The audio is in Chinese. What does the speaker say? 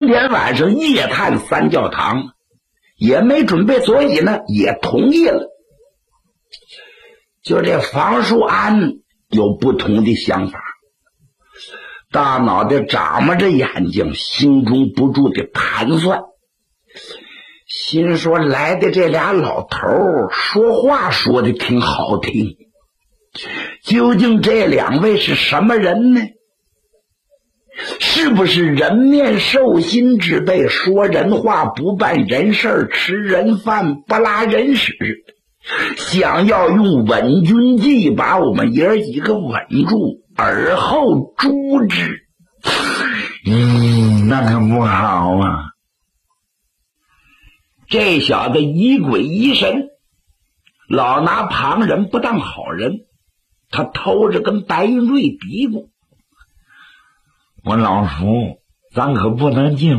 天晚上夜探三教堂，也没准备，所以呢也同意了。就这房叔安有不同的想法，大脑袋眨巴着眼睛，心中不住的盘算，心说来的这俩老头说话说的挺好听，究竟这两位是什么人呢？是不是人面兽心之辈，说人话不办人事，吃人饭不拉人屎，想要用稳军计把我们爷儿几个稳住，而后诛之？那可不好啊！这小子疑鬼疑神，老拿旁人不当好人，他偷着跟白云瑞嘀咕：我老叔，咱可不能进